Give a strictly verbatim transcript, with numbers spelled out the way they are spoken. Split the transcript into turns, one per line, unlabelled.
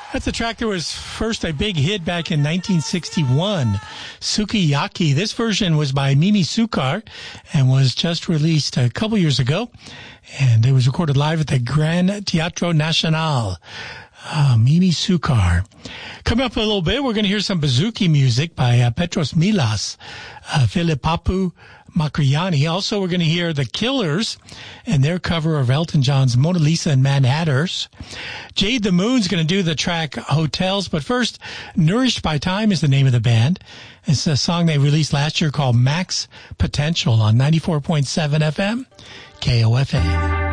That's a track that was first a big hit back in nineteen sixty-one, Sukiyaki. This version was by Mimi Sukar and was just released a couple years ago. And it was recorded live at the Grand Teatro Nacional. Uh, Mimi Sukar. Coming up in a little bit, we're going to hear some bouzouki music by uh, Petros Milas, uh, Filipapu Macriani. Also, we're going to hear The Killers and their cover of Elton John's Mona Lisa and Mad Hatters. Jade the Moon's going to do the track Hotels, but first, Nourished by Time is the name of the band. It's a song they released last year called Max Potential on ninety-four point seven F M, K O F A.